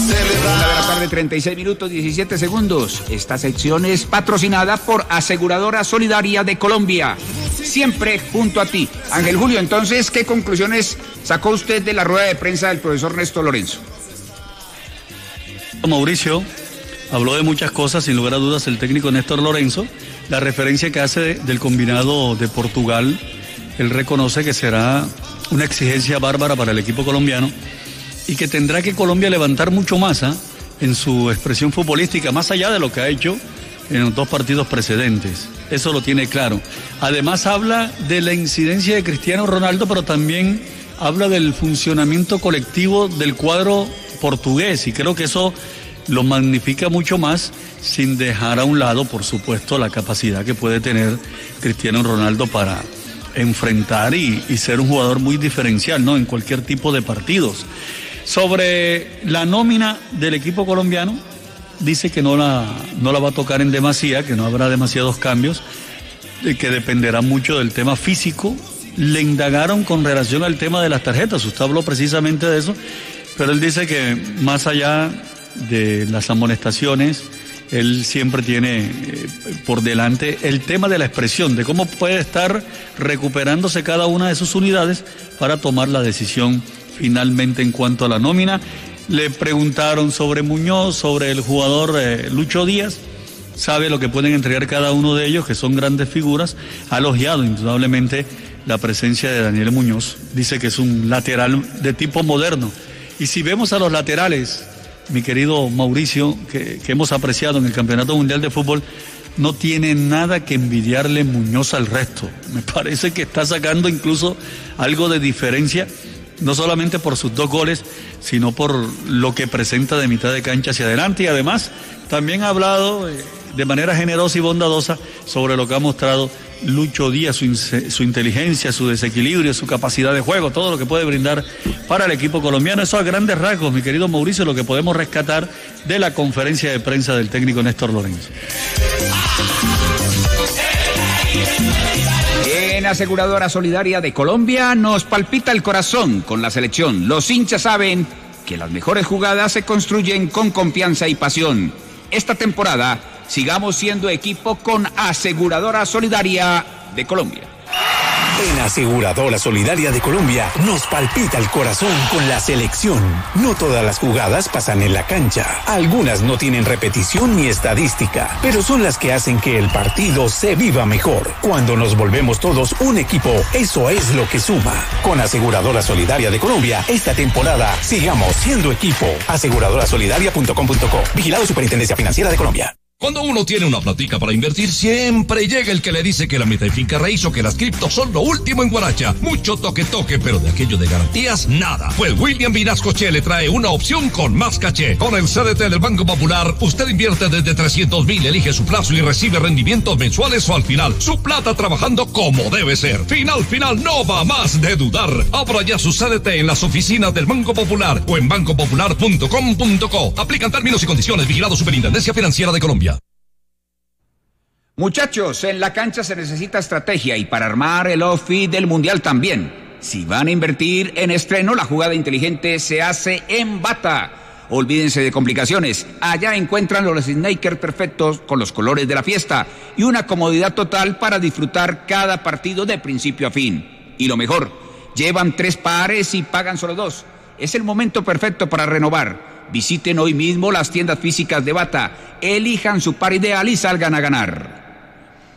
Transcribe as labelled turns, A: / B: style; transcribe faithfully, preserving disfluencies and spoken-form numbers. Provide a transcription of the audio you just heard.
A: Una de la tarde, treinta y seis minutos, diecisiete segundos. Esta sección es patrocinada por Aseguradora Solidaria de Colombia. Siempre junto a ti. Ángel Julio, entonces, ¿qué conclusiones sacó usted de la rueda de prensa del profesor Néstor Lorenzo?
B: Mauricio habló de muchas cosas, sin lugar a dudas, el técnico Néstor Lorenzo. La referencia que hace del combinado de Portugal, él reconoce que será una exigencia bárbara para el equipo colombiano y que tendrá que Colombia levantar mucho más ¿eh? en su expresión futbolística, más allá de lo que ha hecho en los dos partidos precedentes. Eso lo tiene claro. Además habla de la incidencia de Cristiano Ronaldo, pero también habla del funcionamiento colectivo del cuadro portugués, y creo que eso lo magnifica mucho más, sin dejar a un lado, por supuesto, la capacidad que puede tener Cristiano Ronaldo para enfrentar y, y ser un jugador muy diferencial, ¿no?, en cualquier tipo de partidos. Sobre la nómina del equipo colombiano, dice que no la, no la va a tocar en demasía, que no habrá demasiados cambios, que dependerá mucho del tema físico. Le indagaron con relación al tema de las tarjetas, usted habló precisamente de eso, pero él dice que más allá de las amonestaciones, él siempre tiene eh, por delante el tema de la expresión, de cómo puede estar recuperándose cada una de sus unidades para tomar la decisión finalmente en cuanto a la nómina. Le preguntaron sobre Muñoz, sobre el jugador eh, Lucho Díaz, sabe lo que pueden entregar cada uno de ellos, que son grandes figuras. Ha elogiado indudablemente la presencia de Daniel Muñoz, dice que es un lateral de tipo moderno. Y si vemos a los laterales, mi querido Mauricio, que, que hemos apreciado en el Campeonato Mundial de Fútbol, no tiene nada que envidiarle Muñoz al resto. Me parece que está sacando incluso algo de diferencia, no solamente por sus dos goles, sino por lo que presenta de mitad de cancha hacia adelante. Y además también ha hablado eh, de manera generosa y bondadosa sobre lo que ha mostrado Lucho Díaz, su, su inteligencia, su desequilibrio, su capacidad de juego, todo lo que puede brindar para el equipo colombiano. Eso a grandes rasgos, mi querido Mauricio, lo que podemos rescatar de la conferencia de prensa del técnico Néstor Lorenzo.
A: En Aseguradora Solidaria de Colombia nos palpita el corazón con la selección. Los hinchas saben que las mejores jugadas se construyen con confianza y pasión. Esta temporada sigamos siendo equipo con Aseguradora Solidaria de Colombia.
C: En Aseguradora Solidaria de Colombia nos palpita el corazón con la selección. No todas las jugadas pasan en la cancha. Algunas no tienen repetición ni estadística, pero son las que hacen que el partido se viva mejor. Cuando nos volvemos todos un equipo, eso es lo que suma. Con Aseguradora Solidaria de Colombia, esta temporada sigamos siendo equipo. aseguradora solidaria punto com punto co. Vigilado Superintendencia Financiera de Colombia.
D: Cuando uno tiene una platica para invertir, siempre llega el que le dice que la meta de finca raíz o que las criptos son lo último en guaracha. Mucho toque toque, pero de aquello de garantías, nada. Pues William Vinascoche le trae una opción con más caché. Con el C D T del Banco Popular, usted invierte desde trescientos mil, elige su plazo y recibe rendimientos mensuales o al final. Su plata trabajando como debe ser. Final, final, no va más de dudar. Abra ya su C D T en las oficinas del Banco Popular o en banco popular punto com punto co. Aplican términos y condiciones. Vigilado Superintendencia Financiera de Colombia.
A: Muchachos, en la cancha se necesita estrategia y para armar el outfit del Mundial también. Si van a invertir en estreno, la jugada inteligente se hace en Bata. Olvídense de complicaciones. Allá encuentran los sneakers perfectos con los colores de la fiesta y una comodidad total para disfrutar cada partido de principio a fin. Y lo mejor, llevan tres pares y pagan solo dos. Es el momento perfecto para renovar. Visiten hoy mismo las tiendas físicas de Bata, elijan su par ideal y salgan a ganar.